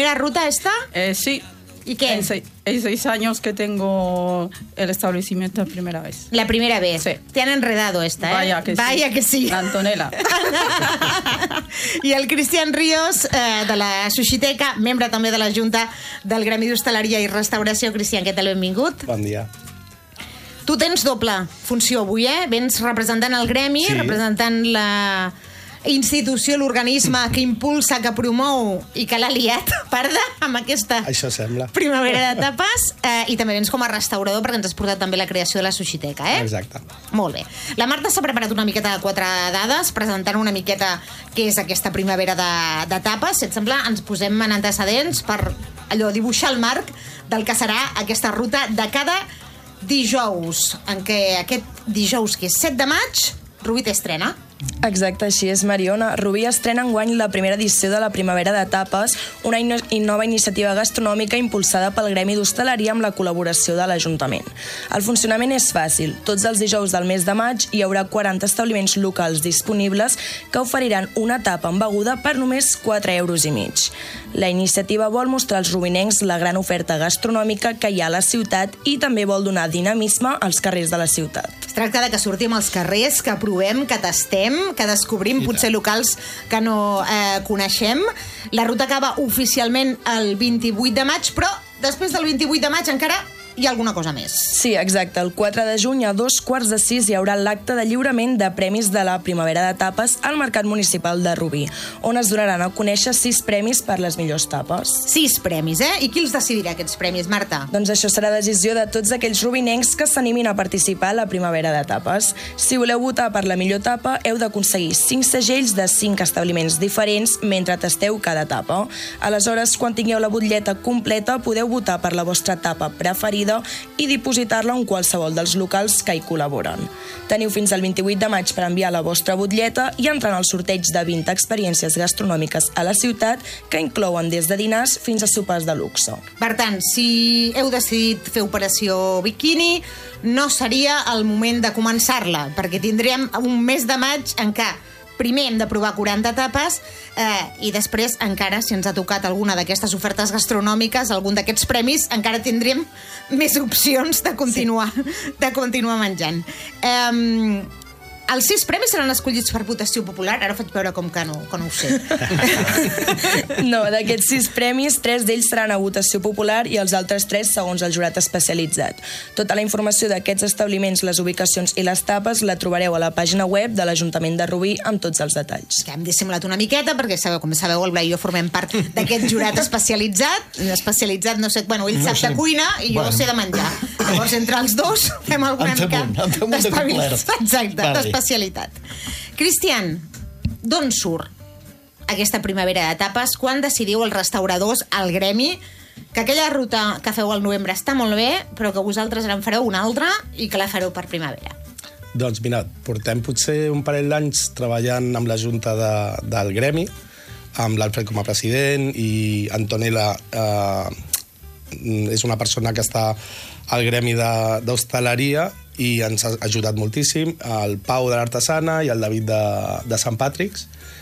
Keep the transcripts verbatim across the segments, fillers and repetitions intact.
primera ruta esta? Eh, sí. ¿Y qué? En seis, en seis años que tengo el establecimiento la primera vez. La primera vez. Sí. Te han enredado esta, ¿eh? Vaya que Vaya sí. que sí. La Antonella. I el Cristian Ríos, eh, de la Sushiteca, membre també de la Junta del Gremi d'Hostaleria i Restauració. Cristian, què tal? Benvingut. Bon dia. Tu tens doble funció avui, eh? Vens representant el gremi, Sí. representant la institució, l'organisme que impulsa, que promou i que l'ha liat, parda, amb aquesta Això sembla. primavera de tapes, eh, i també vens com a restaurador perquè ens has portat també la creació de la Sushiteca, eh? Exacte. Molt bé. La Marta s'ha preparat una miqueta de quatre dades, presentant una miqueta què és aquesta primavera de, de tapes. Si et sembla, ens posem en antecedents per allò, dibuixar el marc del que serà aquesta ruta de cada dijous, en què aquest dijous, que és set de maig, Rubí t'estrena. Exacte, així és, Mariona. Rubí estrena enguany la primera edició de la Primavera de Tapes, una ino- nova iniciativa gastronòmica impulsada pel Gremi d'Hostaleria amb la col·laboració de l'Ajuntament. El funcionament és fàcil. Tots els dijous del mes de maig hi haurà quaranta establiments locals disponibles que oferiran una tapa amb beguda per només quatre euros i mig. La iniciativa vol mostrar als rubinencs la gran oferta gastronòmica que hi ha a la ciutat i també vol donar dinamisme als carrers de la ciutat. Es tracta de que sortim als carrers, que provem, que tastem, que descobrim potser locals que no eh, coneixem. La ruta acaba oficialment el vint-i-vuit de maig, però després del vint-i-vuit de maig encara hi ha alguna cosa més. Sí, exacte. El quatre de juny a dos quarts de sis hi haurà l'acte de lliurament de premis de la Primavera de Tapes al Mercat Municipal de Rubí, on es donaran a conèixer sis premis per les millors tapes. Sis premis, eh? I qui els decidirà, aquests premis, Marta? Doncs això serà decisió de tots aquells rubinencs que s'animin a participar a la Primavera de Tapes. Si voleu votar per la millor tapa, heu d'aconseguir cinc segells de cinc establiments diferents mentre tasteu cada tapa. Aleshores, quan tingueu la butlleta completa, podeu votar per la vostra tapa preferida i dipositar-la en qualsevol dels locals que hi col·laboren. Teniu fins al vint-i-vuit de maig per enviar la vostra butlleta i entrar en el sorteig de vint experiències gastronòmiques a la ciutat que inclouen des de dinars fins a sopars de luxe. Per tant, si heu decidit fer operació biquini, no seria el moment de començar-la, perquè tindrem un mes de maig en què primer hem de provar quaranta tapes eh, i després encara, si ens ha tocat alguna d'aquestes ofertes gastronòmiques, algun d'aquests premis, encara tindríem més opcions de continuar, sí. de continuar menjant. Eh, els sis premis seran escollits per votació popular? Ara faig veure com que no, que no ho sé. No, d'aquests sis premis, tres d'ells seran a votació popular i els altres tres segons el jurat especialitzat. Tota la informació d'aquests establiments, les ubicacions i les tapes la trobareu a la pàgina web de l'Ajuntament de Rubí amb tots els detalls. Que hem dissimulat una miqueta, perquè sabeu, com sabeu, el Blai i jo formem part d'aquest jurat especialitzat. Especialitzat, no sé, bueno, ell sap de cuina i jo sé de menjar. Llavors, entre els dos fem alguna mica d'especialitat. Exacte, d'especialitat. Cristian, d'on surt aquesta primavera de tapes? Quan decidiu els restauradors, el gremi, que aquella ruta que feu al novembre està molt bé, però que vosaltres en fareu una altra i que la fareu per primavera? Doncs mira, portem potser un parell d'anys treballant amb la Junta de, del Gremi, amb l'Alfred com a president, i Antonella eh, és una persona que està al Gremi d'Hostaleria i ens ha ajudat moltíssim, el Pau de l'Artesana i el David de, de Sant Patrick's,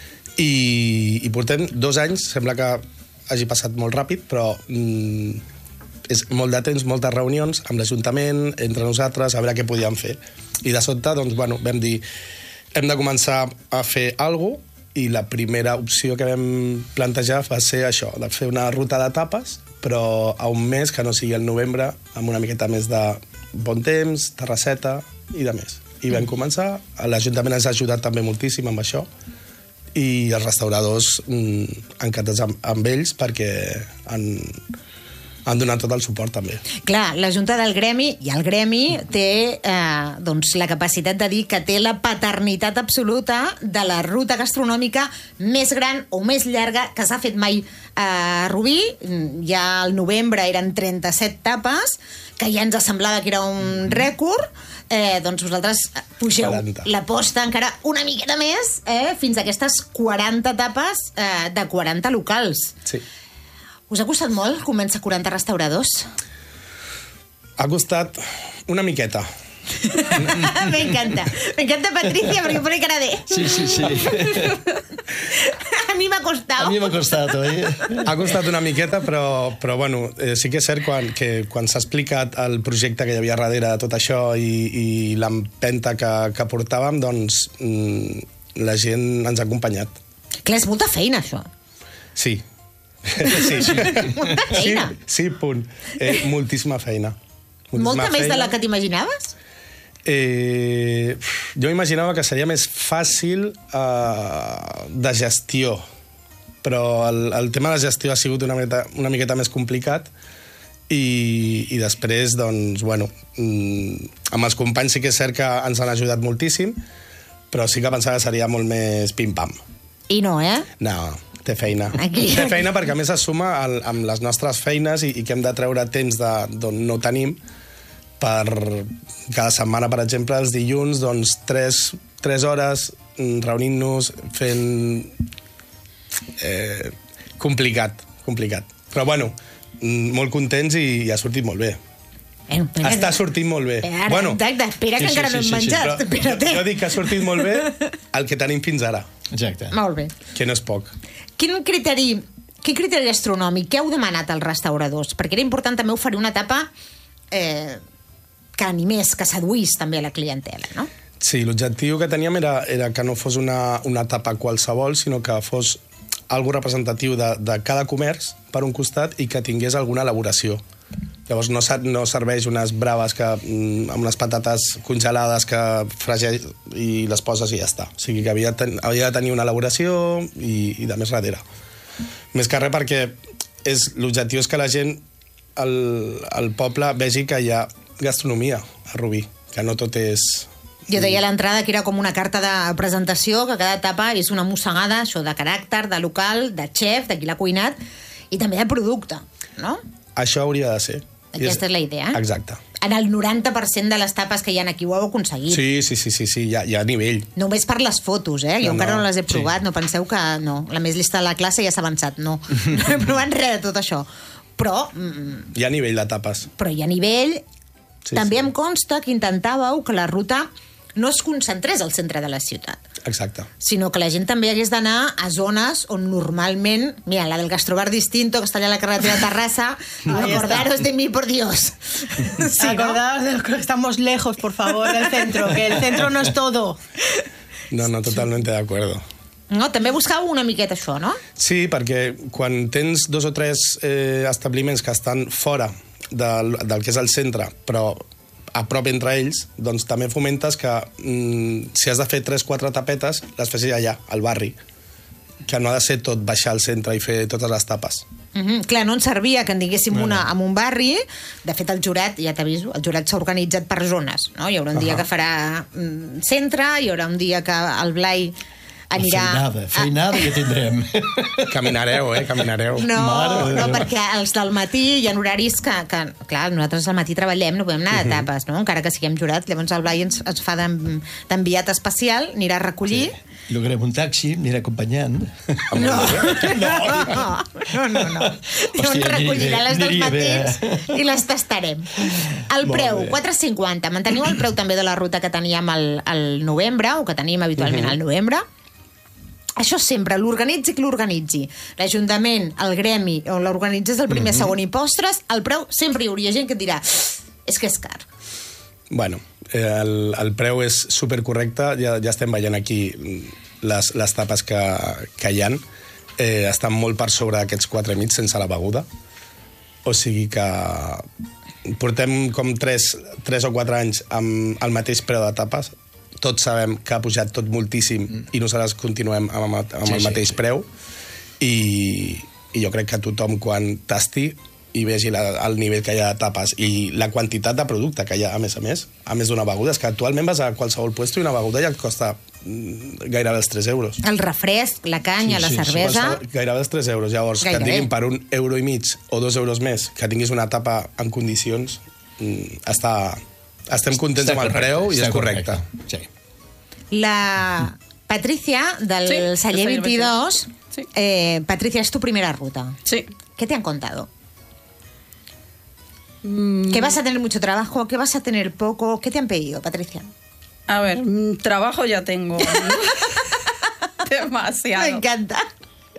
i, i portem dos anys, sembla que hagi passat molt ràpid, però mm, és molt de temps, moltes reunions amb l'Ajuntament, entre nosaltres, a veure què podíem fer. I de sobte, doncs, bueno, vam dir, hem de començar a fer alguna cosa, i la primera opció que vam plantejar va ser això, de fer una ruta de tapes, però a un mes que no sigui el novembre, amb una miqueta més de bon temps, terrasseta i de més. I vam començar, l'Ajuntament ens ha ajudat també moltíssim amb això, i els restauradors mm, encantats amb, amb ells perquè han, han donat tot el suport també. Clar, la Junta del Gremi i el Gremi té eh, doncs, la capacitat de dir que té la paternitat absoluta de la ruta gastronòmica més gran o més llarga que s'ha fet mai a Rubí. Ja al novembre eren trenta-set tapes, que ja ens semblava que era un rècord. Eh, doncs vosaltres pugeu l'aposta encara una miqueta més eh, fins a aquestes quaranta tapes eh, de quaranta locals. Sí. Us ha costat molt convèncer quaranta restauradors? Ha costat una miqueta. M'encanta. M'encanta, Patricia, perquè pone cara de... Sí, sí, sí. A A mi m'ha costat. A mi m'ha costat, oi? Ha costat una miqueta, però, però bueno, eh, sí que és cert quan, que quan s'ha explicat el projecte que hi havia darrere de tot això i, i l'empenta que, que portàvem, doncs mm, la gent ens ha acompanyat. Clar, és molta feina, això. Sí. sí, sí. Molta feina. Sí, sí, punt. Eh, moltíssima feina. Moltíssima Molta més feina. de la que t'imaginaves? Eh, jo imaginava que seria més fàcil eh, de gestió, però el, el tema de la gestió ha sigut una miqueta, una miqueta més complicat i, i després, doncs, bueno, mm, amb els companys sí que és cert que ens han ajudat moltíssim, però sí que pensava que seria molt més pim-pam. I no, eh? No, té feina. Aquí. Té feina perquè a més es suma al, amb les nostres feines i, i que hem de treure temps d'on no tenim per cada setmana, per exemple, els dilluns, doncs, tres, tres hores reunint-nos, fent... Eh, complicat, complicat. Però, bueno, molt contents i, i ha sortit molt bé. Eh, espera, Està sortint molt bé. Ara, bueno, exacte, espera que sí, sí, encara no sí, hem sí, sí, menjat. però, Espera't. jo, jo dic que ha sortit molt bé el que tenim fins ara, Exacte. Molt bé. que no és poc. Quin criteri, quin criteri gastronòmic, què heu demanat als restauradors? Perquè era important també oferir una etapa eh, que animés, que seduís també a la clientela, no? Sí, l'objectiu que teníem era, era que no fos una, una etapa qualsevol, sinó que fos algo representatiu de, de cada comerç, per un costat, i que tingués alguna elaboració. Llavors no, no serveix unes braves que, mm, amb unes patates congelades que fregeix i les poses i ja està. O sigui que havia, ten, havia de tenir una elaboració i, i de més darrere. Més que res perquè és, l'objectiu és que la gent, el, el poble, vegi que hi ha gastronomia a Rubí, que no tot és... Jo deia a l'entrada que era com una carta de presentació, que cada etapa és una mossegada, això de caràcter, de local, de xef, de qui l'ha cuinat, i també de producte, no? Això hauria de ser. Aquesta és la idea. Exacte. En el noranta per cent de les tapes que hi ha aquí ho heu aconseguit. Sí, sí, sí, sí, sí, hi ha, hi ha nivell. Només per les fotos, eh? Jo No, encara no, no les he sí. provat, no penseu que... No, la més llista de la classe ja s'ha avançat, no. No he provat res de tot això. Però, mm, Hi ha nivell de tapes. però hi ha nivell. Sí, També sí. em consta que intentàveu que la ruta no es concentrés al centre de la ciutat, Exacte. sinó que la gent també hagués d'anar a zones on normalment... Mira, la del Gastrobar Distinto, que està allà a la carretera de Terrassa, acordaros de mí, por Dios. Sí, ¿no? Acordaos de que estamos lejos, por favor, del centro, que el centro no es todo. No, no, totalmente de acuerdo. No, també buscàveu una miqueta això, no? Sí, perquè quan tens dos o tres eh, establiments que estan fora del, del que és el centre, però a prop entre ells, doncs també fomentes que mm, si has de fer tres o quatre tapetes, les fessis allà, al barri. Que no ha de ser tot baixar al centre i fer totes les tapes. Mm -hmm. Clar, no ens servia que en diguéssim una en un barri. De fet, el jurat, ja t'aviso, el jurat s'ha organitzat per zones, no? Hi haurà un dia Uh-huh. que farà mm, centre, hi haurà un dia que el Blai anirà... Feinada, feinada que tindrem. Caminareu, eh? Caminareu. No, Mare de no, Déu. perquè els del matí hi ha horaris que, que... Clar, nosaltres al matí treballem, no podem anar de tapes, no? Encara que siguem jurat. Llavors el Blai ens, ens fa d'en- d'enviat especial, anirà a recollir... Sí. Llogarem un taxi, anirà acompanyant. No, no, no, no, no, no. Hòstia, Llavors recollirà les dels aniria bé, matins i les tastarem. El Molt preu, bé. quatre cinquanta. Manteniu el preu també de la ruta que teníem al, al novembre, o que tenim habitualment al novembre. Això sempre, l'organitzi qui l'organitzi. L'Ajuntament, el gremi, o l'organitzes el primer, segon i postres, el preu sempre hi hauria gent que et dirà és que és car. Bueno, eh, el, el preu és supercorrecte, ja, ja estem veient aquí les, les tapes que, que hi ha. Eh, estan molt per sobre aquests quatre i mig sense la beguda. O sigui que portem com tres, tres o quatre anys amb el mateix preu de tapes. Tots sabem que ha pujat tot moltíssim mm. i nosaltres continuem amb, amb, amb Sí, el sí, mateix sí. preu. I, I jo crec que tothom quan tasti i vegi la, el nivell que hi ha de tapes i la quantitat de producte que hi ha, a més a més, a més d'una beguda, és que actualment vas a qualsevol puesto i una beguda ja et costa mm, gairebé els tres euros. El refresc, la canya, Sí, la sí, sí. cervesa... Costa gairebé els tres euros. Llavors, Gairebé. que et diguin per un euro i mig o dos euros més que tinguis una tapa en condicions, mm, està, estem contents Està amb el correcte, preu i està és correcte. Sí. La Patricia, del Sí, Celler del Celler veintidós. Sí. Eh, Patricia, es tu primera ruta. Sí. ¿Qué te han contado? Mm, ¿Que vas a tener mucho trabajo? ¿Que vas a tener poco? ¿Qué te han pedido, Patricia? a ver, mm, trabajo ya tengo. Demasiado. Me encanta.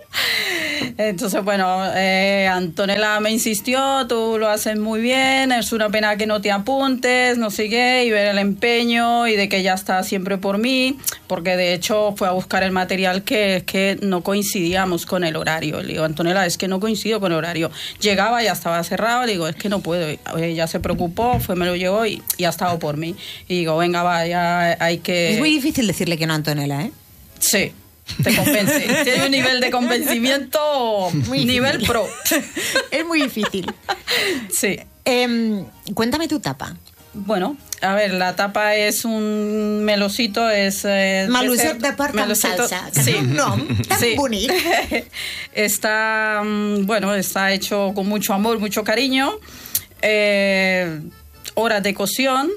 Entonces, bueno, eh, Antonella me insistió, tú lo haces muy bien, es una pena que no te apuntes, no sé qué, y ver el empeño y de que ella está siempre por mí, porque de hecho fue a buscar el material que, que no coincidíamos con el horario. Le digo, Antonella, es que no coincido con el horario. Llegaba, ya estaba cerrado, le digo, es que no puedo. Ella se preocupó, fue, me lo llevó y, y ha estado por mí. Y digo, venga, va, ya hay que... Es muy difícil decirle que no a Antonella, ¿eh? Sí. Te convence. Tiene un nivel de convencimiento Muy nivel difícil. pro. Es muy difícil. Sí. Eh, cuéntame tu tapa. Bueno, a ver, la tapa es un melocito, es... Eh, Maluset de porta amb salsa. Que Sí. té un nom tan Sí. bonic. Está, mm, bueno, está hecho con mucho amor, mucho cariño. Eh, horas de cocción.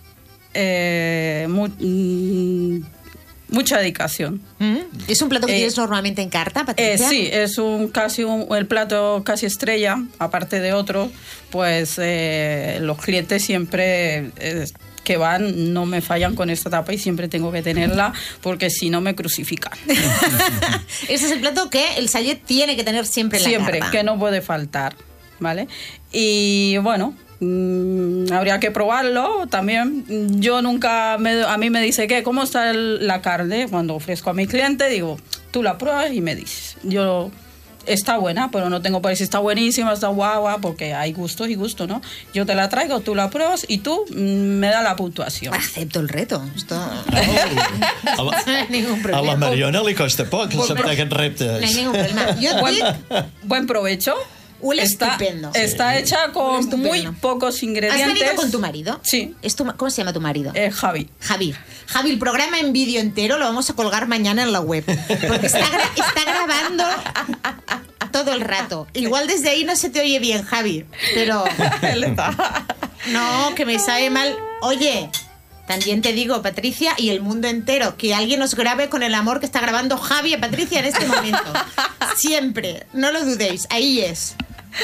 Eh, mu- mm, mucha dedicación. Mm. ¿Es un plato que Eh, tienes normalmente en carta, Eh, Patricia? sí, es un casi un, el plato casi estrella, aparte de otros, pues eh, los clientes siempre eh, que van no me fallan con esta tapa y siempre tengo que tenerla porque si no me crucifican. Ese es el plato que el Sallet tiene que tener siempre en la Siempre, carta. que no puede faltar, ¿vale? Y bueno, mm, habría que probarlo también. Yo nunca, me, a mí me dice, ¿qué? ¿Cómo está el- la carne? Cuando ofrezco a mi cliente, digo, tú la pruebas y me dices. Yo, está buena, pero no tengo por decir, está buenísima, está guagua, porque hay gustos y gustos, ¿no? Yo te la traigo, tú la pruebas y tú mm, me das la puntuación. Acepto el reto. Esto... A No la, hay ningún a problema. la Mariona li costa poc acceptar aquests No hay reptes. ningún problema. Yo et Buen, dic... buen provecho. Huele está, estupendo. Está hecha con Huele muy estupendo. pocos ¿Has ingredientes. venido con tu marido? Sí. ¿Es tu ma- ¿Cómo se llama tu marido? Eh, Javi. Javi. Javi, el programa en vídeo entero lo vamos a colgar mañana en la web. Porque está, gra- está grabando todo el rato. Igual desde ahí no se te oye bien, Javi. Pero Él está. no, que me sabe mal. Oye, también te digo, Patricia, y el mundo entero, que alguien nos grabe con el amor que está grabando Javi a Patricia en este momento. Siempre. No lo dudéis. Ahí es.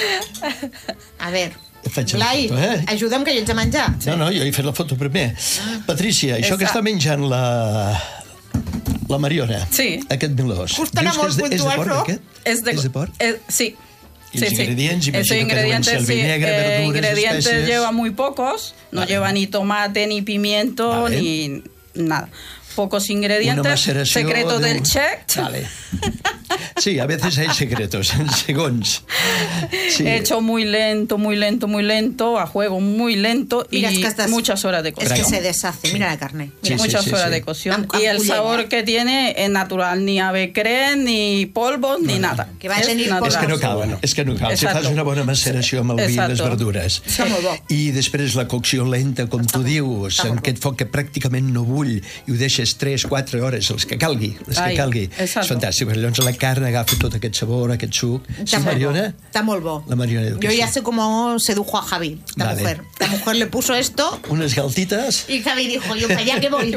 A ver. Faig la Blai, foto, eh? ajuda'm que jo haig de menjar. No, no, jo he fet la foto primer. Patricia, això que Esa. està menjant la, la Mariona, Sí. aquest melós, Costarà dius que molt és de, és de puntuar, porc, això? aquest? Es de, és de porc? eh, sí. I els ingredients, imagino Esos que deuen ingredientes, ser el sí, vinagre, eh, verdures, ingredientes espècies. lleva muy pocos, no Vale. lleva ni tomate, ni pimiento, Vale. ni nada. Pocos Una ingredientes, maceració secreto de del un- chef. Vale. Sí, a veces hay secretos, segons. Sí. Hecho muy lento, muy lento, muy lento, a juego muy lento Mira, y es que estás- muchas horas de Es cocción. que se deshace. Mira la carne. Sí, Mira. sí, Muchas sí, horas sí. de cocción. Am- Y el ampullera. sabor que tiene es natural, ni ave crème, ni polvos, ni nada. Que va a Es tenir natural. És que no cal, Bueno. és que no cal. Si Exacto. fas una bona maceració amb el vi i les Exacto. verdures. Està molt bo. I després la cocció lenta, com tu dius, està en molt bo. aquest foc que pràcticament no bull i ho deixes tres quatre hores, els que calgui, les que Ai, calgui. exacto. És fantàstic, perquè llavors la carn agafa tot aquest sabor, aquest suc. Está Sí, muy bo. Mariona? Está muy bo. La Mariona diu que Yo sí. ya sé cómo sedujo a Javi, la Vale. mujer. La mujer le puso esto Unes galtites. y Javi dijo, yo para allá que voy.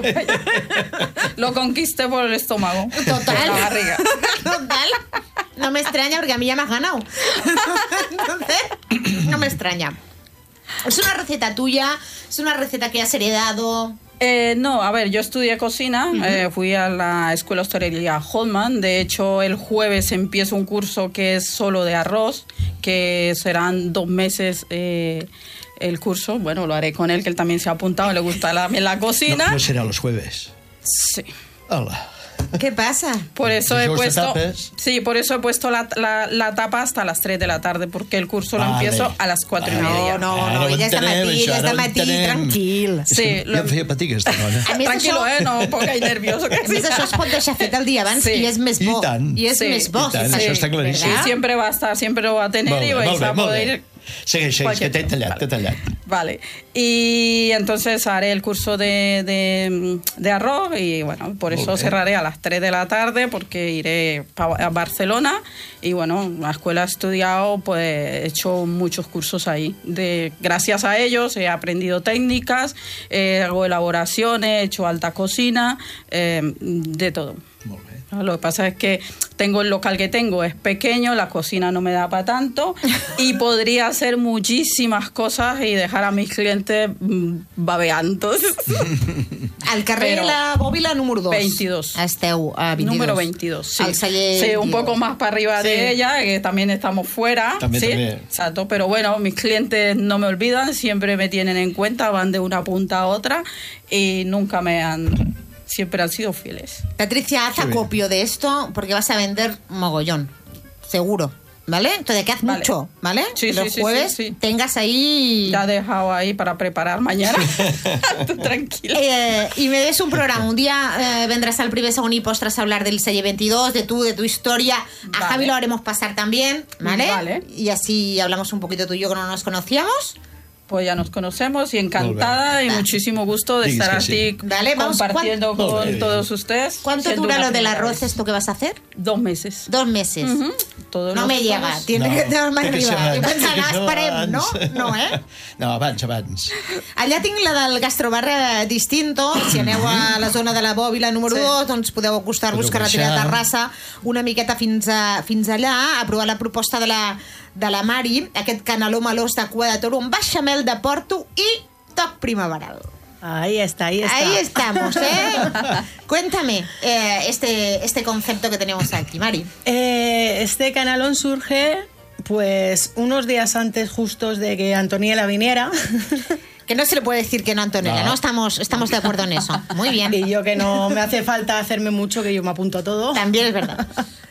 Lo conquisté por el estómago. Total. Por la barriga. Total. No me extraña porque a mí ya me has ganado. Entonces, no me extraña. Es una receta tuya, es una receta que has heredado. Eh, no, a ver, yo estudié cocina, eh, fui a la Escuela de Hostelería Holman. De hecho, el jueves empiezo un curso que es solo de arroz, que serán dos meses eh, el curso. Bueno, lo haré con él, que él también se ha apuntado, le gusta la, la No, cocina. no serà los jueves. Sí. Hola. ¿Qué pasa? Por eso he Dijous de puesto, tapes. sí, por eso he puesto la, la, la tapa hasta las tres de la tarde, porque el curso lo Vale. empiezo a las cuatro y Vale. media. No, no, Ara no, ho ella està entenem, matí, això, ella ara està ho matí, entenem. tranquil. És Sí, que lo- jo em feia patir aquesta dona. A més, Tranquilo, això, eh, no pongáis nervioso. Que a més, això es pot deixar fet el dia abans Sí. i és més I bo. tant. I és Sí, més bo. i tant, si fas això així, està claríssim. ¿verdad? siempre va a estar, siempre lo va a tener Molt y bé, vais molt bé, a molt poder bé. ir. Segueix, segueix, que t'he tallat, t'he tallat. Vale, y entonces haré el curso de, de, de arroz y bueno, por Muy eso bien. cerraré a las tres de la tarde porque iré pa- a Barcelona y bueno, la escuela he estudiado, pues he hecho muchos cursos ahí. De, gracias a ellos he aprendido técnicas, eh, hago elaboraciones, he hecho alta cocina, eh, de todo. Molt bé. Lo que pasa es que tengo el local que tengo, es pequeño, la cocina no me da para tanto y podría hacer muchísimas cosas y dejar a mis clientes mm, babeantos. Al carrer Pero- La Bòbila, número dos. veintidós. Esteu a veintidós. Número veintidós, sí. Al celler Sí, un veintidós. poco más para arriba Sí. de ella, que también estamos fuera. También, sí, también. exacto. Pero bueno, mis clientes no me olvidan, siempre me tienen en cuenta, van de una punta a otra y nunca me han... Siempre han sido fieles. Patricia, haz Qué bien. acopio de esto porque vas a vender mogollón, seguro, ¿vale? Entonces, que haz Vale. mucho, ¿vale? Sí, Los sí, sí, jueves sí, sí. tengas ahí... Ya he dejado ahí para preparar mañana. Tú tranquila. Eh, y me des un programa. Un día eh, vendrás al primer Segon y Postres a hablar del Celler veintidós, de tú, de tu historia. A Vale. Javi lo haremos pasar también, ¿vale? Vale. Y así hablamos un poquito tú y yo que no nos conocíamos. Pues ya nos conocemos y encantada y muchísimo gusto de Dices estar que sí. aquí Vale, vamos, compartiendo ¿cuán- con Vale. todos ustedes. ¿Cuánto Siendo dura una lo del primera arroz vez. esto que vas a hacer? Dos meses. Dos meses. Ujú. Todos No los me llega, jueves. tiene que estar más té que ser arriba. I abans, té pensava, que ser esperem, no? abans. No, eh? No, abans, abans. Allà tinc la del gastrobar eh, Distinto. Si aneu a la zona de la Bòbila número Sí. dos, doncs podeu acostar-vos Podeu carretera de baixar. Terrassa una miqueta fins, a, fins allà, a provar la proposta de la, de la Mari, aquest caneló melós de cua de toro amb beixamel de Porto i toc primaveral. Ahí está, ahí está. Ahí estamos, ¿eh? Cuéntame eh, este, este concepto que tenemos aquí, Mari. Eh, este canalón surge pues unos días antes justos de que Antoniela viniera. Que no se le puede decir que no, Antonella, ¿no? No. Estamos, estamos de acuerdo en eso. Muy bien. Y yo que no me hace falta hacerme mucho, que yo me apunto a todo. También es verdad.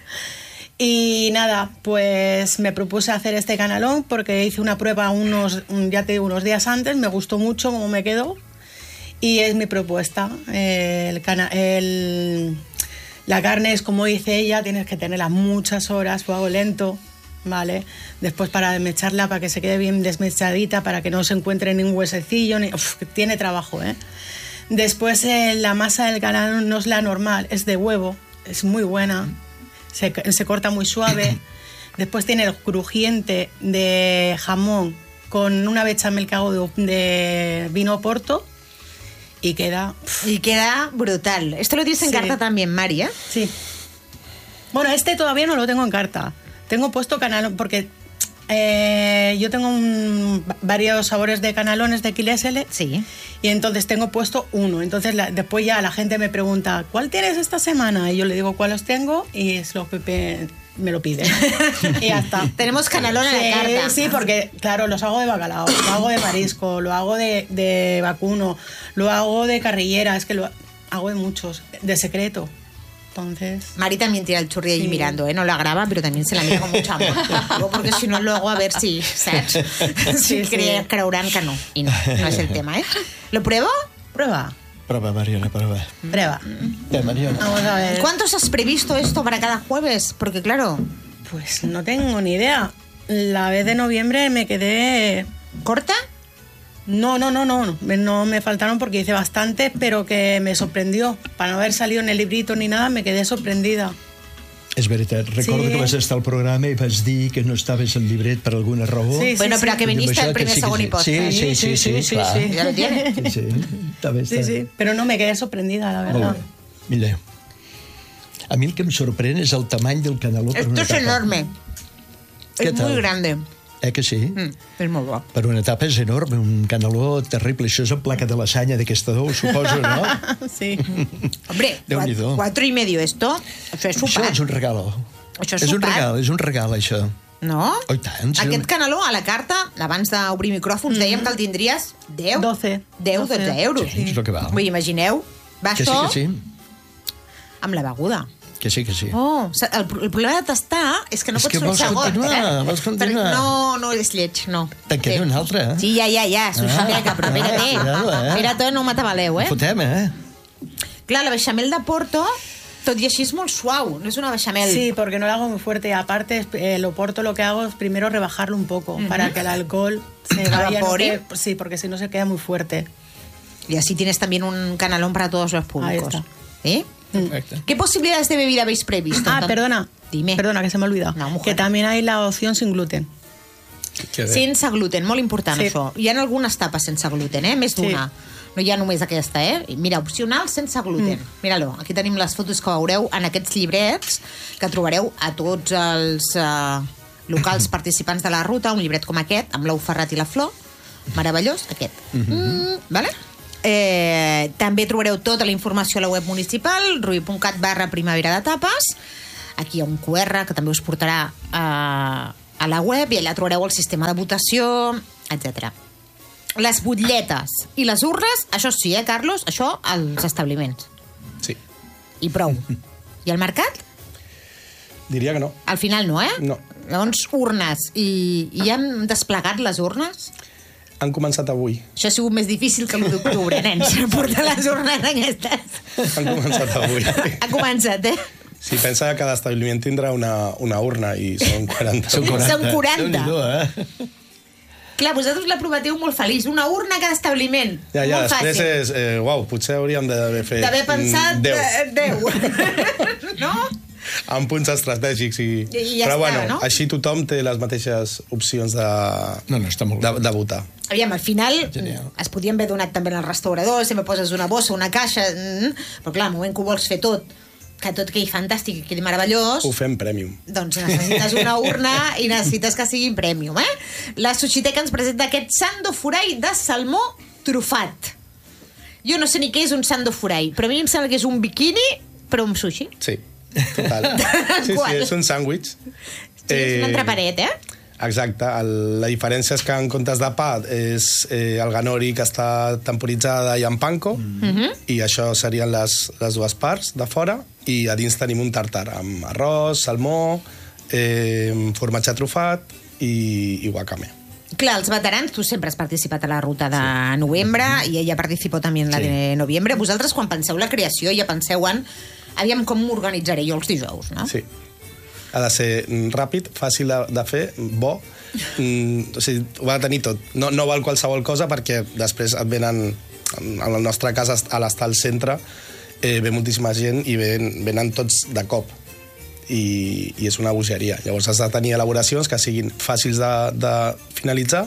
Y nada, pues me propuse hacer este canalón porque hice una prueba unos, un- ya te digo, unos días antes, me gustó mucho cómo me quedó y es mi propuesta. Eh, el cana- el- la carne es como dice ella, tienes que tenerla muchas horas, lo hago lento, ¿vale? Después para desmecharla, para que se quede bien desmechadita, para que no se encuentre ningún huesecillo, ni, uf, que tiene trabajo, ¿eh? Después eh, la masa del canalón no es la normal, es de huevo, es muy buena. Se, se corta muy suave. Después tiene el crujiente de jamón con una bechamel que hago de, de vino Porto y queda... Y queda brutal. Esto lo tienes en Sí. carta también, Mari, ¿eh? Sí. Bueno, este todavía no lo tengo en carta. Tengo puesto canalón porque eh, yo tengo un- varios sabores de canalones de Quilésele. Sí. Y entonces tengo puesto uno. Entonces la- después ya la gente me pregunta, ¿cuál tienes esta semana? Y yo le digo cuáles tengo y es lo que pe- me lo pide. Y ya está. Tenemos canalón en la Sí, carta. Sí, porque claro, los hago de bacalao, lo hago de marisco, lo hago de, de vacuno, lo hago de carrillera, es que lo hago de muchos, de secreto. Entonces... Mari también tira el churri ahí Sí. mirando, ¿eh? No la graba, pero también se la mira con mucho amor. Digo, porque si no, luego a ver si, ¿sabes? Si Sí, cre- sí. creuran que no. Y no, no es el tema, ¿eh? ¿Lo pruebo? Prueba, Prova, Mariona, prova. prueba. Bé, Mariona. Vamos a ver. ¿Cuántos has previsto esto para cada jueves? Porque claro, Pues no tengo ni idea. La vez de noviembre me quedé... ¿corta? No, no, no, no, no, no me faltaron porque hice bastante, pero que me sorprendió. Para no haber salido en el librito ni nada, me quedé sorprendida. És veritat, recordo Sí. que vas estar al programa i vas dir que no estaves al llibret per alguna raó. Sí, Bueno, pero sí. a que viniste Això al primer, que sí que segon sí. y postre. Sí, sí, sí, sí, Sí, sí, clar. sí. Ya lo tiene. Sí, sí, està bé, Sí, està sí, pero no me quedé sorprendida, la Molt verdad. bé. Mira, a mi el que em sorprèn és el tamany del caneló per Esto una es tapa. enorme. ¿Qué Es muy tal? grande. Eh que sí? Mm, es muy guapo. Per una tapa és enorme, un caneló terrible. Això és en placa de la sanya d'aquesta dou, suposo, no? Sí. Hombre, Déu-n'hi-do. cuatro, cuatro y medio esto, eso es Això súper. és un regal. Això és és un sopar. regal, és un regal, això. No? Oh, i tant, sí. Aquest caneló a la carta, abans d'obrir micròfons, dèiem que el tindries deu, Doce. deu, dotze Doce. euros. Sí, és el que val. Vull dir, imagineu, va Que sí, això que sí. amb la beguda. Que sí, que sí. Oh, sa- el, el problema de tastar és que no És pots que fer un vols segon. continuar, eh? vols continuar. Per- No, no és lleig, no. Te'n queda un altre, eh? Sí, ja, ja, ja, Suixateca, Ah, però espera't, ah, cuidado, eh? espera't, no m'atabaleu, eh? Fotem, eh? Clar, la beixamel de Porto, tot i així és molt suau, no és una beixamel. Sí, porque no lo hago muy fuerte. Y aparte, eh, lo porto lo que hago es primero rebajarlo un poco para que el alcohol se vaya. no Evapore. que- sí, porque si no se queda muy fuerte. Y así tienes también un canalón para todos los públicos. Ahí está. ¿Eh? Perfecte. ¿Qué posibilidades de bebida habéis previsto? Ah, Entonces- perdona. Dime. Perdona, que se me ha olvidado. No, mujer. que también hay la opción sin gluten. Que bé. Sense gluten, molt important Sí. això. Hi ha algunes tapes sense gluten, eh? Més d'una. No hi ha només aquesta, eh? I mira, opcional sense gluten. Mm. Mira-lo, aquí tenim les fotos que veureu en aquests llibrets que trobareu a tots els uh, locals participants de la ruta, un llibret com aquest, amb l'ou ferrat i la flor, meravellós, aquest. Mm -hmm. mm, vale? Eh, també trobareu tota la informació a la web municipal, rubi.cat barra primavera de tapes. Aquí hi ha un cu erre que també us portarà a, a la web i allà trobareu el sistema de votació, etcètera. Les butlletes i les urnes, això sí, eh, Carlos? Això als establiments. Sí. I prou. I al mercat? Diria que no. Al final no, eh? No. Llavors, urnes. I, i han desplegat les urnes? Han començat avui. Això ha sigut més difícil que l'u d'octubre, nens, portar les urnes aquestes. Han començat avui. Ha començat, eh? Si pensa que cada establiment tindrà una, una urna i són quaranta. Són quaranta. Són quaranta. Déu-n'hi-do, eh? Clar, vosaltres la prometeu molt feliç. Una urna a cada establiment. Ja, ja, molt després fàcil. és... Eh, uau, potser hauríem d'haver fet... D'haver pensat deu. eh, deu. No? Amb punts estratègics i... I ja Però està, bueno, no? així tothom té les mateixes opcions de, No, no, està molt de, bé. de votar. Aviam, al final Genial. es podien haver donat també al restaurador, sempre poses una bossa, una caixa, mm, però clar, al moment que ho vols fer tot, que tot quedi fantàstic i quedi meravellós, Ho fem premium. doncs necessites una urna i necessites que sigui premium, eh? La Sushiteca ens presenta aquest sando furai de salmó trufat. Jo no sé ni què és un sando furai, però a mi em sembla que és un biquini, però amb sushi. Sí, total. Sí, sí, Qual? és un sàndwich. Sí, és un entreparet, eh? Exacte. El, la diferència és que en comptes de pa és eh, el ganori que està temporitzada i amb panko, mm-hmm. i això serien les, les dues parts de fora, i a dins tenim un tartar amb arròs, salmó, eh, formatge trufat i, i wakame. Clar, els veterans, tu sempre has participat a la ruta de sí. novembre i ella participó també en la Sí. de novembre. Vosaltres, quan penseu la creació, ja penseu en aviam com m'organitzaré jo els dijous, no? Sí. Ha de ser mm, ràpid, fàcil de, de fer, bo. Mm, o sigui, ho ha de tenir tot. No, no val qualsevol cosa perquè després et venen, en el nostre cas, a l'estar al centre, eh, ve moltíssima gent i ven, venen tots de cop. I, i és una bogeria. Llavors has de tenir elaboracions que siguin fàcils de, de finalitzar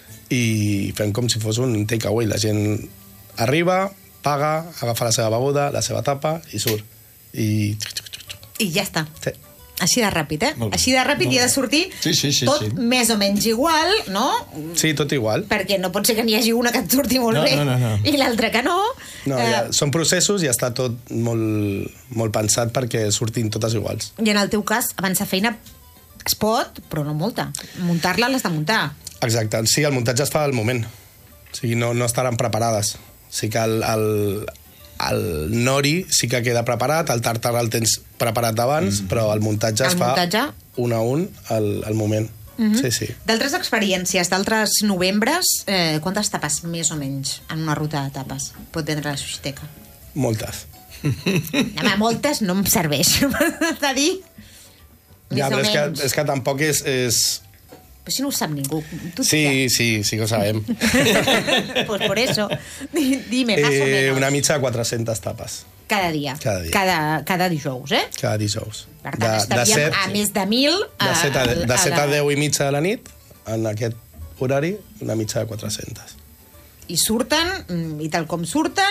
i fem com si fos un takeaway. La gent arriba, paga, agafa la seva beguda, la seva tapa i surt. I... I ja està. Sí. Així de ràpid, eh? Molt bé. Així de ràpid i ha de sortir Sí, sí, sí, tot sí. més o menys igual, no? Sí, tot igual. Perquè no pot ser que n'hi hagi una que et surti molt No, bé no, no, no. i l'altra que no. No, Eh, ja, són processos i està tot molt, molt pensat perquè surtin totes iguals. I en el teu cas, abans de feina es pot, però no molta. Muntar-la l'has de muntar. Exacte, sí, el muntatge es fa al moment. O sigui, no, no estaran preparades. Sí que el, el, el nori sí que queda preparat, el tartar el tens preparat d'abans, mm. però el muntatge El es fa muntatge? un a un al, al moment. Mm -hmm. Sí, sí. D'altres experiències, d'altres novembres, eh, quantes tapes més o menys en una ruta de tapes pot vendre la Sushiteca? Moltes. Home, moltes no em serveix de dir. Més Ja, o però és menys. que, és que tampoc és... és... Però si no ho sap ningú. Tu Sí, sí, sí que ho sabem. Pues por eso. Di- Dime, más o eh, menos. una mitja de quatre-centes tapes, Cada dia. Cada dia. Cada, cada dijous, eh? cada dijous. Per tant, estaríem a més de mil... De set a, de, de set a la- deu i mitja de la nit, en aquest horari, una mitja de quatre-centes. I surten, mm, i tal com surten,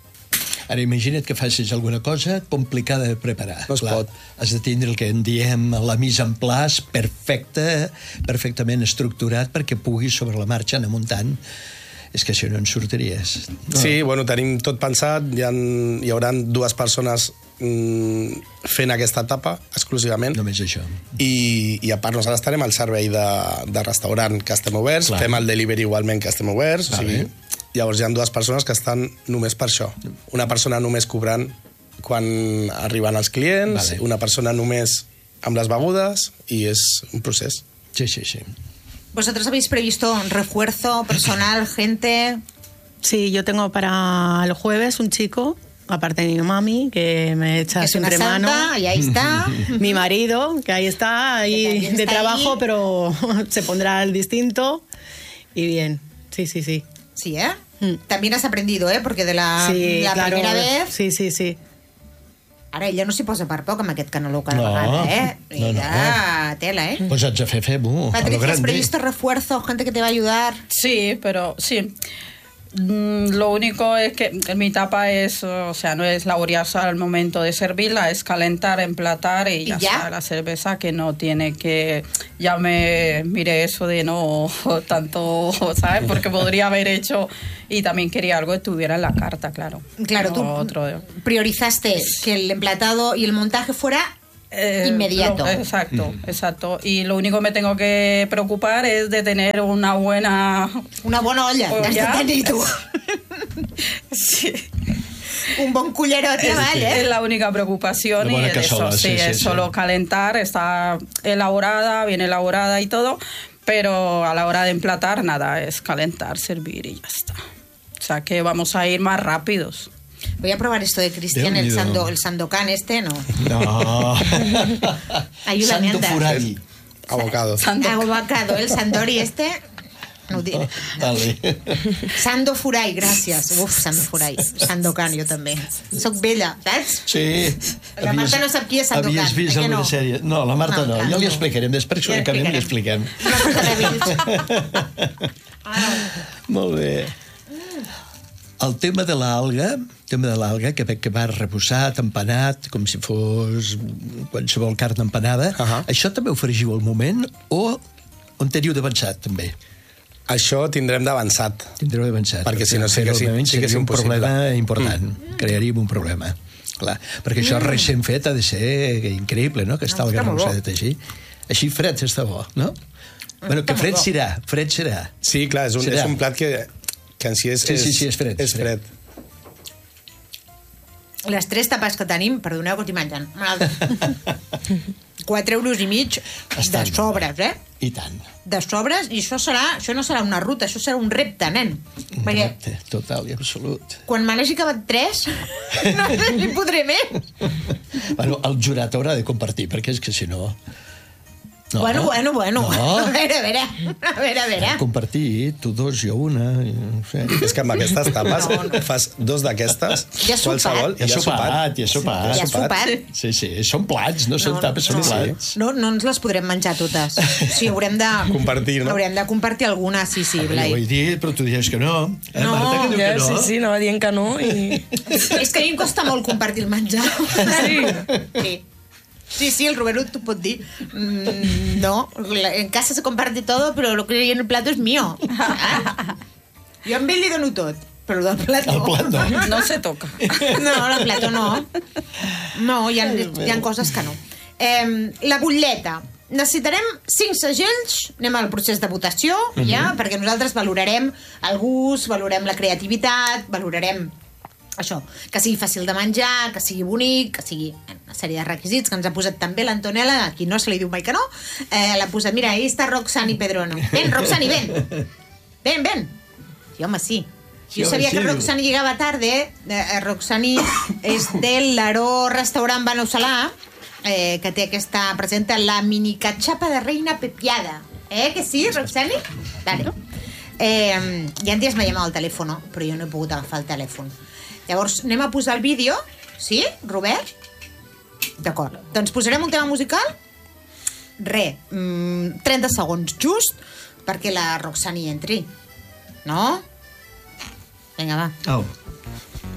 Ara imagina't que facis alguna cosa complicada de preparar. No es pot. Has de tindre el que en diem la mise en place perfecta, perfectament estructurat perquè puguis sobre la marxa anar muntant. És que si no en sortiries. No. Sí, bueno, tenim tot pensat, hi, ha, hi haurà dues persones mm, fent aquesta etapa exclusivament. Només això. I, i a part nosaltres tenim el servei de, de restaurant que estem oberts, Clar. fem el delivery igualment que estem oberts, Vale. o sigui, llavors hi ha dues persones que estan només per això. Una persona només cobrant quan arriben els clients, Vale. una persona només amb les begudes, i és un procés. Sí, sí, sí. ¿vosotros habéis previsto un refuerzo personal, gente? Sí, yo tengo para el jueves un chico, aparte de mi mami, que me echa Que es una siempre santa, mano. y ahí está. Mi marido, que ahí está, Que ahí también de está trabajo, ahí. pero se pondrá el distinto. Y bien, sí, sí, sí. Sí, ¿eh? Mm. También has aprendido, ¿eh? Porque de la, sí, la claro. primera vez... Sí, sí, sí. Ara ella no s'hi posa per poc amb aquest caneló cada No, vegada, eh? no, no. Ella, tela, eh? Pues haig de fer, fem-ho. a lo Patricia, ¿has grande. previsto refuerzo? Gente que te va a ayudar. Sí, pero sí. Mm, Lo único es que mi tapa es, o sea, no es laboriosa al momento de servirla, es calentar, emplatar y ya, ¿Y ya? está la cerveza, que no tiene que... Ya me miré eso de no tanto, ¿sabes? Porque podría haber hecho... Y también quería algo que estuviera en la carta, claro. Claro, No tú otro, priorizaste que el emplatado y el montaje fuera Eh, inmediato. lo- exacto, exacto. Y lo único que me tengo que preocupar es de tener una buena... Una bona olla, Olla. has de tenir tu. Sí. Un bon cullerot, ja val, Es eh? la única preocupación Una y buena es cazola, eso, sí, sí, sí, es sí. solo calentar, está elaborada, bien elaborada y todo, pero a la hora de emplatar nada, es calentar, servir y ya está. O sea que vamos a ir más rápidos. Voy a probar esto de Cristian, el, Déu-n'hi-do. sando, el sandokan este, no. No. Ayúdame, Santo anda. Furari. Avocado. Santo- Avocado, el sandori este... No ho diré. Vale. Sando Furai, gràcies. Uf, Sando Furai. Sandokan, jo també. Soc vella, saps? Sí. La Marta no sap qui és Sandokan, Havies vist eh que alguna no? sèrie? No, la Marta No, no. clar, Ja li no. explicarem. Després que Ja acabem li explicarem. expliquem. Una cosa de vells. Molt bé. El tema de l'alga, tema de l'alga, que veig que va reposat, empanat, com si fos qualsevol carn empanada, Ahà. això també ho fregiu al moment o on teniu d'avançat, també? Això tindrem d'avançat. Tindreu d'avançat. Perquè si no sí que sí- realment sí que és seria un impossible. problema important. Mm. Crearíem un problema. Clar, perquè això recent fet ha de ser increïble, no?, que està No, el està molt bo. garrosadet així. Així fred està bo, no? Bueno, que molt fred bo. serà, fred serà. Sí, clar, és un, Serà. és un plat que, que en si és, Sí, sí, sí, és fred, És és fred. fred. Les tres tapes que tenim, perdoneu que estic menjant. quatre euros i mig de Bastant. sobres, eh? I tant. De sobres, i això serà, això no serà una ruta, això serà un repte, nen. Un Perquè repte total i absolut. quan me n'hagi acabat tres, no sé si podré més. Bueno, el jurat haurà de compartir, perquè és que si no... No, Bueno, bueno, bueno. No. A veure, a veure, a veure, a veure. Compartir, tu dos, jo una... i No sé. És que amb aquestes tapes No, no. fas dos d'aquestes, Ja has qualsevol, Ja has sopat, ja has sopat. Ja has sopat. Sí, sí, són plats, no són No, tapes, són no. plats. No, no ens les podrem menjar totes. Sí, haurem de... Compartir, no? Haurem de compartir alguna, sí, sí, Jo Blai. ho he dit, però tu dius que no. Eh, No, Marta, que diu Ja, que no? sí, sí, anava dient que no i... És que a mi em costa molt compartir el menjar. Sí? Sí. Sí, sí, el Robert t'ho pot dir. Mm, no, la- en casa se comparte todo, pero lo que hay en el plato es mío. Ah. Jo amb ell li dono tot, però del plat no. El plat no. No se toca. No, el plato no. No, hi ha, hi ha coses que no. Eh, la butlleta. Necessitarem cinc segells, anem al procés de votació, ja, perquè nosaltres valorarem el gust, valorem la creativitat, valorarem això, que sigui fàcil de menjar, que sigui bonic, que sigui una sèrie de requisits que ens ha posat també l'Antonella, a qui no se li diu mai que no, eh, l'ha posat, mira, ahí està Roxani Pedrono. Ven, Roxani, ven. Ven, ven. Sí, home, sí. Sí, Jo home, sabia sí, que diu. Roxani llegava tarde. Eh, Roxani és del Laró Restaurant Banau Salà, eh, que té aquesta, presenta la mini catxapa de reina pepiada. Eh, que sí, Roxani? Vale. Eh, ja en dies me llamava al telèfon, però jo no he pogut agafar el telèfon. Llavors, anem a posar el vídeo. Sí, Robert? D'acord. Doncs posarem un tema musical. Re, mm, trenta segons, just, perquè la Roxani entri. No? Vinga, va. Au.